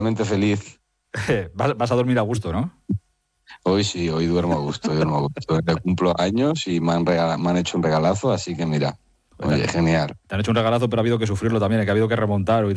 feliz. Vas a dormir a gusto, ¿no? Hoy sí, hoy duermo a gusto. Cumplo años y me han hecho un regalazo, así que mira, oye, genial. Te han hecho un regalazo, pero ha habido que sufrirlo también, que ha habido que remontar.